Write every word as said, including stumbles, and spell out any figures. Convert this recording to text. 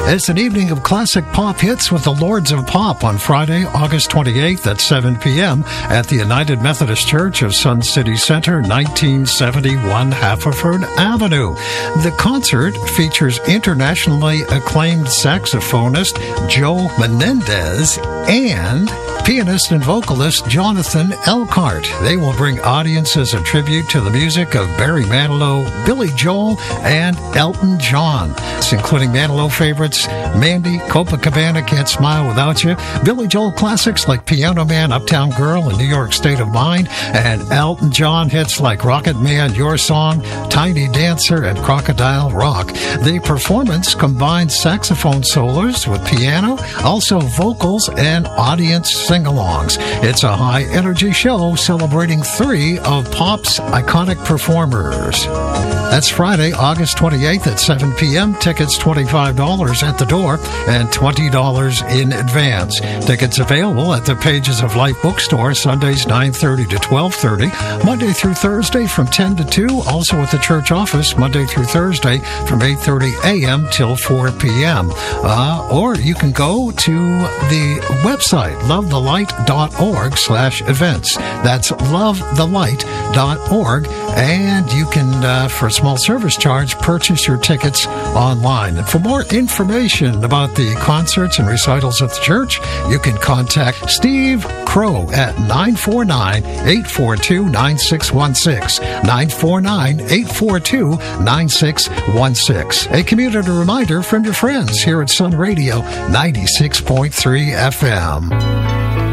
It's an evening of classic pop hits with the Lords of Pop on Friday, August twenty-eighth at seven p.m. at the United Methodist Church of Sun City Center, nineteen seventy-one Haverford Avenue. The concert features internationally acclaimed saxophonist Joe Menendez and pianist and vocalist Jonathan Elkhart. They will bring audiences a tribute to the music of Barry Manilow, Billy Joel, and Elton John, including Manilow favorites Mandy, Copacabana, Can't Smile Without You, Billy Joel classics like Piano Man, Uptown Girl, and New York State of Mind, and Elton John hits like Rocket Man, Your Song, Tiny Dancer, and Crocodile Rock. The performance combines saxophone solos with piano, also vocals and audience sing-alongs. It's a high-energy show celebrating three of pop's iconic performers. That's Friday, August twenty-eighth at seven p.m. Tickets twenty-five dollars at the door and twenty dollars in advance. Tickets available at the Pages of Life bookstore Sundays nine thirty to twelve thirty, Monday through Thursday from ten to two, also at the church office Monday through Thursday from eight thirty a.m. till four p.m. Uh, or you can go to the website lovethelight.org slash events. That's lovethelight.org, and you can, uh, for a small service charge, purchase your tickets online. And for more information about the concerts and recitals at the church, you can contact Steve Crow at nine four nine, eight four two, nine six one six, nine four nine, eight four two, nine six one six. A community reminder from your friends here at Sun Radio ninety-six point three F M.